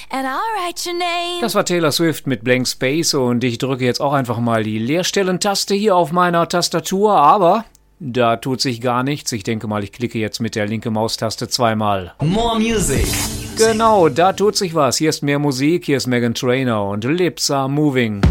and I'll write your name. Das war Taylor Swift mit Blank Space und ich drücke jetzt auch einfach mal die Leerstellen-Taste hier auf meiner Tastatur, aber da tut sich gar nichts. Ich denke mal, ich klicke jetzt mit der linken Maustaste zweimal. More music. Genau, da tut sich was. Hier ist mehr Musik, hier ist Meghan Trainor und Lips Are Moving.